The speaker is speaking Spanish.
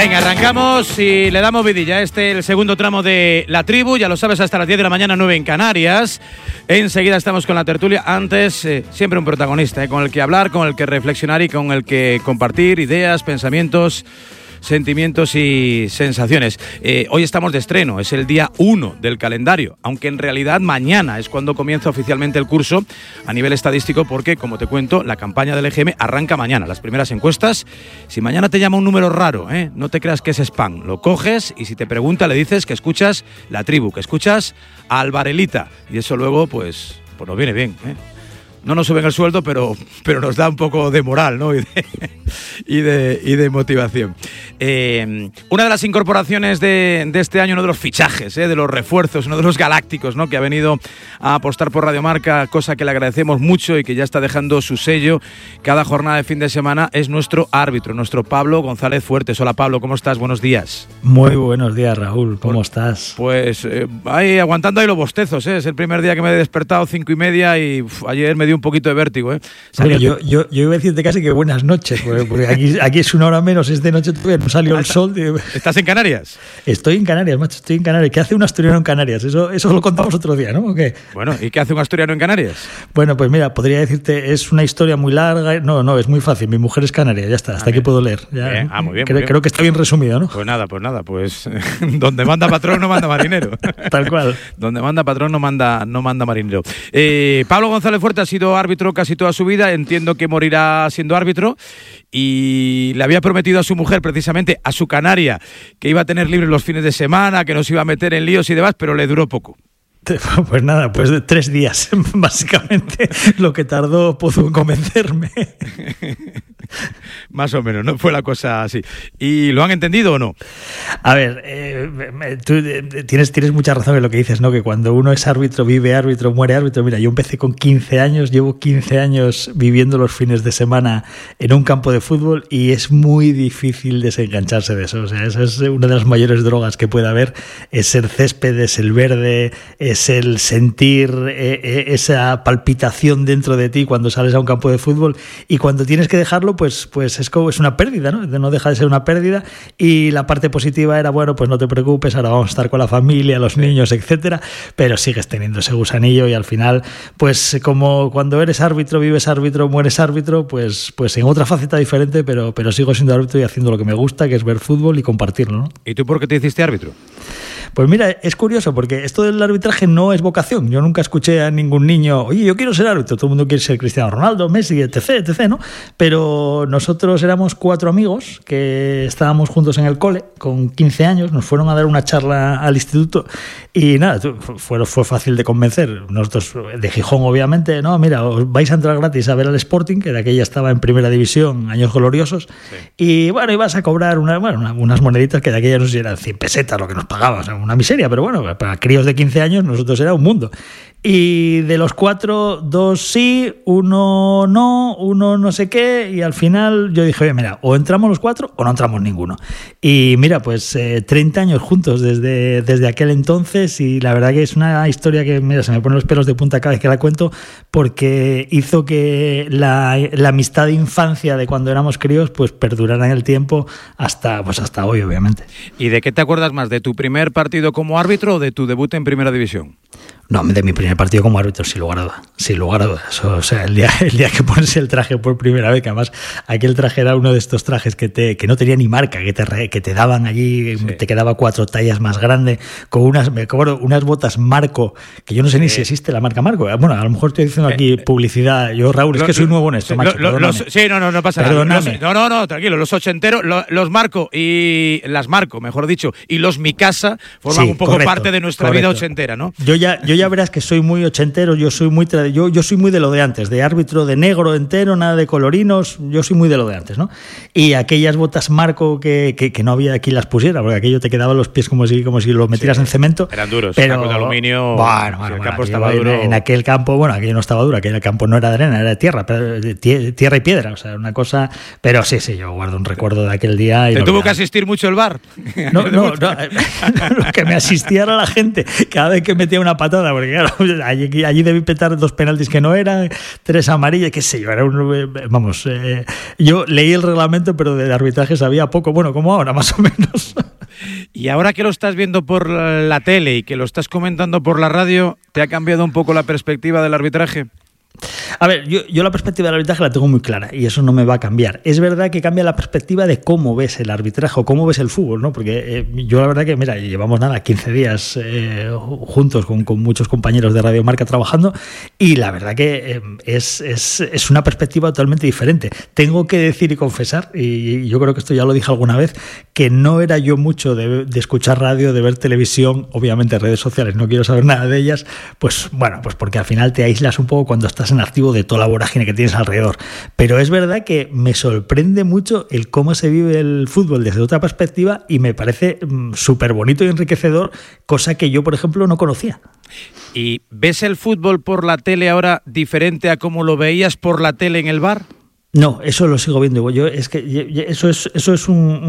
Venga, arrancamos y le damos vidilla. El segundo tramo de La Tribu, ya lo sabes, hasta las 10 de la mañana, 9 en Canarias. Enseguida estamos con la tertulia. Antes, siempre un protagonista, con el que hablar, con el que reflexionar y con el que compartir ideas, pensamientos, sentimientos y sensaciones. Hoy estamos de estreno, es el día 1 del calendario, aunque en realidad mañana es cuando comienza oficialmente el curso a nivel estadístico, porque, como te cuento, la campaña del EGM arranca mañana. Las primeras encuestas, si mañana te llama un número raro, no te creas que es spam, lo coges y si te pregunta le dices que escuchas La Tribu, que escuchas a Alvarelita, y eso luego pues nos viene bien, No nos suben el sueldo, pero nos da un poco de moral, ¿no? y de motivación. Una de las incorporaciones de este año, uno de los fichajes, de los refuerzos, uno de los galácticos, ¿no? Que ha venido a apostar por Radio Marca, cosa que le agradecemos mucho y que ya está dejando su sello cada jornada de fin de semana, es nuestro árbitro, nuestro Pablo González Fuertes. Hola Pablo, ¿cómo estás? Buenos días. Muy buenos días, Raúl, ¿cómo estás? Pues ahí aguantando ahí los bostezos, Es el primer día que me he despertado 5:30 y ayer me dio un poquito de vértigo, Bueno, yo iba a decirte casi que buenas noches, porque aquí es una hora menos, es de noche todavía, no salió el sol. ¿Estás en Canarias? Estoy en Canarias, macho, estoy en Canarias. ¿Qué hace un asturiano en Canarias? Eso lo contamos otro día, ¿no? ¿O qué? Bueno, ¿y qué hace un asturiano en Canarias? Bueno, pues mira, podría decirte, es una historia muy larga. No, es muy fácil. Mi mujer es canaria, ya está, hasta aquí puedo leer. Ya, muy bien. Creo que está bien resumido, ¿no? Pues nada, donde manda patrón no manda marinero. Tal cual. Donde manda patrón no manda marinero. Pablo González Fuertes ha sido árbitro casi toda su vida, entiendo que morirá siendo árbitro, y le había prometido a su mujer, precisamente a su canaria, que iba a tener libre los fines de semana, que no se iba a meter en líos y demás, pero le duró poco. Pues nada, pues 3 días, básicamente, lo que tardó Pozo en convencerme. Más o menos, ¿no? Fue la cosa así. ¿Y lo han entendido o no? A ver, tú tienes mucha razón en lo que dices, ¿no? Que cuando uno es árbitro, vive árbitro, muere árbitro. Mira, yo empecé con 15 años, llevo 15 años viviendo los fines de semana en un campo de fútbol y es muy difícil desengancharse de eso. O sea, esa es una de las mayores drogas que puede haber, es el césped, es el verde, es el sentir esa palpitación dentro de ti cuando sales a un campo de fútbol, y cuando tienes que dejarlo, pues es una pérdida, ¿no? No deja de ser una pérdida. Y la parte positiva era, bueno, pues no te preocupes, ahora vamos a estar con la familia, los niños, etcétera, pero sigues teniendo ese gusanillo y al final, pues como cuando eres árbitro, vives árbitro, mueres árbitro, pues en otra faceta diferente, pero sigo siendo árbitro y haciendo lo que me gusta, que es ver fútbol y compartirlo, ¿no? ¿Y tú por qué te hiciste árbitro? Pues mira, es curioso porque esto del arbitraje no es vocación. Yo nunca escuché a ningún niño, oye, yo quiero ser árbitro. Todo el mundo quiere ser Cristiano Ronaldo, Messi, etc., ¿no? Pero nosotros éramos 4 amigos que estábamos juntos en el cole con 15 años, nos fueron a dar una charla al instituto y nada, fue fácil de convencer. Nosotros de Gijón, obviamente, no, mira, os vais a entrar gratis a ver al Sporting, que de aquella estaba en primera división, años gloriosos, y bueno, ibas a cobrar unas moneditas que de aquella no sé si eran 100 pesetas lo que nos pagaban, o sea, una miseria, pero bueno, para críos de 15 años nosotros era un mundo. Y de los 4, 2 sí, 1 no, 1 no sé qué, y al final yo dije, oye, mira, o entramos los 4 o no entramos ninguno. Y mira, pues 30 años juntos desde aquel entonces, y la verdad que es una historia que, mira, se me ponen los pelos de punta cada vez que la cuento, porque hizo que la amistad de infancia de cuando éramos críos pues perdurara en el tiempo hasta hoy, obviamente. ¿Y de qué te acuerdas más? ¿De tu primer partido como árbitro o de tu debut en Primera División? No, de mi primer partido como árbitro, sin lugar a dudas. O sea, el día que pones el traje por primera vez, que además aquel traje era uno de estos trajes que no tenía ni marca, que te daban allí, te quedaba 4 tallas más grande, con unas botas Marco, que yo no sé ni si existe la marca Marco. Bueno, a lo mejor estoy diciendo aquí publicidad. Yo, Raúl, es que soy nuevo en esto, macho. No pasa perdóname. Nada. No, tranquilo. Los ochenteros, los Marco y las Marco, mejor dicho, y los Mikasa forman un poco parte de nuestra vida ochentera, ¿no? Yo ya verás que soy muy ochentero, yo soy muy de lo de antes, de árbitro de negro entero, nada de colorinos, yo soy muy de lo de antes, ¿no? Y aquellas botas Marco que no había quien las pusiera, porque aquello te quedaban los pies como si los metieras en cemento. Eran duros, pero sacos de aluminio. Bueno, el campo estaba duro. En aquel campo, bueno, aquello no estaba duro, aquel campo no era de arena, era de tierra, tierra y piedra, o sea, una cosa. Pero sí, yo guardo un recuerdo de aquel día. ¿Te tuvo que asistir mucho el VAR? No, lo que me asistía era la gente, cada vez que metía una patada. nada, porque claro, allí debí petar 2 penaltis que no eran, 3 amarillas, qué sé yo, era yo leí el reglamento, pero de arbitraje sabía poco, bueno, como ahora, más o menos. Y ahora que lo estás viendo por la tele y que lo estás comentando por la radio, ¿te ha cambiado un poco la perspectiva del arbitraje? A ver, yo la perspectiva del arbitraje la tengo muy clara y eso no me va a cambiar. Es verdad que cambia la perspectiva de cómo ves el arbitraje o cómo ves el fútbol, ¿no? Porque yo la verdad que, mira, llevamos 15 días juntos con muchos compañeros de Radio Marca trabajando y la verdad que es una perspectiva totalmente diferente. Tengo que decir y confesar, y yo creo que esto ya lo dije alguna vez, que no era yo mucho de escuchar radio, de ver televisión, obviamente redes sociales, no quiero saber nada de ellas, pues bueno, pues porque al final te aíslas un poco cuando estás en activo de toda la vorágine que tienes alrededor. Pero es verdad que me sorprende mucho el cómo se vive el fútbol desde otra perspectiva y me parece súper bonito y enriquecedor, cosa que yo, por ejemplo, no conocía. ¿Y ves el fútbol por la tele ahora diferente a cómo lo veías por la tele en el bar? No, eso lo sigo viendo. Es que eso es un